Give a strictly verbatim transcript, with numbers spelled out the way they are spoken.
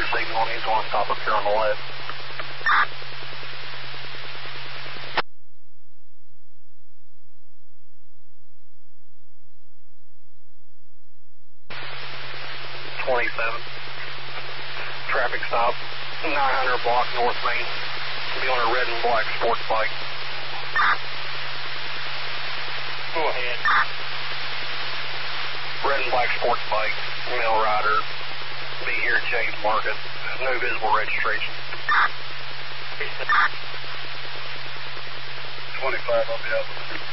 signal, and he's going to stop up here on the left. twenty-seven. Traffic stop, nine hundred block North Main. Be on a red and black sports bike. Go ahead. Red and black sports bike, male rider. Be here at James Market. No visible registration. twenty-five, I'll be out.